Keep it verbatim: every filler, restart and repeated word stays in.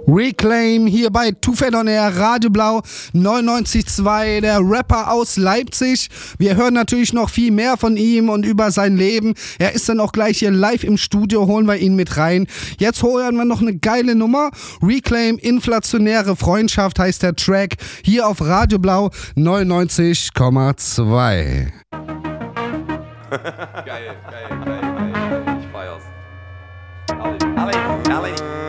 Reclaim hier bei Two Fat on Air, Radio Blau neunundneunzig Komma zwei, der Rapper aus Leipzig. Wir hören natürlich noch viel mehr von ihm und über sein Leben. Er ist dann auch gleich hier live im Studio, holen wir ihn mit rein. Jetzt holen wir noch eine geile Nummer. Reclaim, inflationäre Freundschaft heißt der Track, hier auf Radio Blau neunundneunzig Komma zwei. Geil, geil, geil, geil. Ich feier's. Ali, Ali, Ali.